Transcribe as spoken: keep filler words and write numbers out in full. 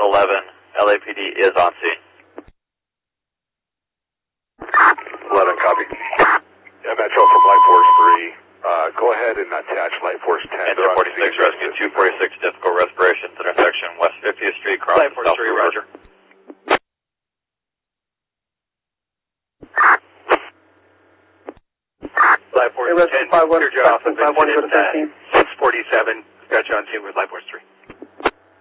eleven, L A P D is on scene. eleven, copy. Yeah, Metro from Light Force three. Uh, go ahead and attach Light Force ten. Engine forty-six, rescue two forty-six, difficult respirations, intersection West fiftieth Street, crossing Light Force South three, River. roger. Light Force ten, clear you off of exit at six forty-seven. Got you on scene with Light Force three.